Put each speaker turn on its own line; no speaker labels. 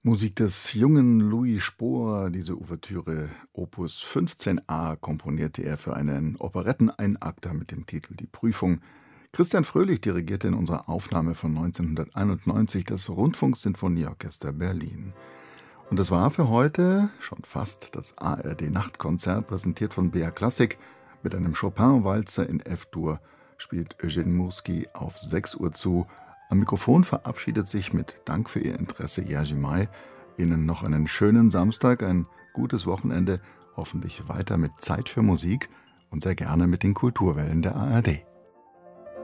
Musik des jungen Louis Spohr, diese Ouvertüre Opus 15a komponierte er für einen Operetteneinakter mit dem Titel Die Prüfung. Christian Fröhlich dirigierte in unserer Aufnahme von 1991 das Rundfunksinfonieorchester Berlin. Und das war für heute schon fast das ARD-Nachtkonzert, präsentiert von BR Klassik. Mit einem Chopin-Walzer in F-Dur spielt Eugene Murski auf 6 Uhr zu. Am Mikrofon verabschiedet sich mit Dank für Ihr Interesse Jerzy May. Ihnen noch einen schönen Samstag, ein gutes Wochenende, hoffentlich weiter mit Zeit für Musik und sehr gerne mit den Kulturwellen der ARD.